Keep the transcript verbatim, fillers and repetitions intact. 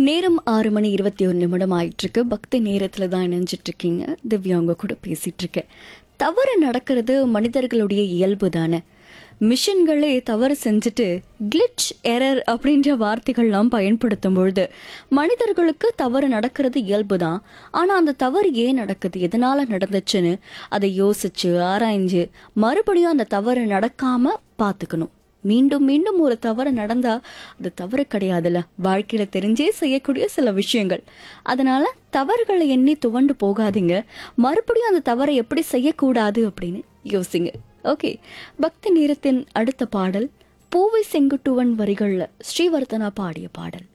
நேரம் ஆறு மணி இருபத்தி ஒரு நிமிடம் ஆயிட்டிருக்கு. பக்தி நேரத்தில் தான் இணைஞ்சிட்டு இருக்கீங்க. திவ்யா உங்க கூட பேசிட்டு இருக்கேன். தவறு நடக்கிறது மனிதர்களுடைய இயல்பு தானே. மிஷின்களே தவறு செஞ்சுட்டு கிளிச் எரர் அப்படின்ற வார்த்தைகள்லாம் பயன்படுத்தும் பொழுது மனிதர்களுக்கு தவறு நடக்கிறது இயல்பு தான். ஆனால் அந்த தவறு ஏன் நடக்குது, எதனால நடந்துச்சுன்னு அதை யோசிச்சு ஆராய்ஞ்சு மறுபடியும் அந்த தவறு நடக்காம பார்த்துக்கணும். மீண்டும் மீண்டும் ஒரு தவறு நடந்தா அது தவறு கிடையாதுல்ல, வாழ்க்கையில தெரிஞ்சே செய்யக்கூடிய சில விஷயங்கள். அதனால தவறுகளை எண்ணி துவண்டு போகாதீங்க. மறுபடியும் அந்த தவறை எப்படி செய்யக்கூடாது அப்படின்னு யோசிங்க. ஓகே, பக்தி நேரத்தின் அடுத்த பாடல் பூவை செங்குட்டுவன் வரிகள்ல ஸ்ரீவர்தனா பாடிய பாடல்.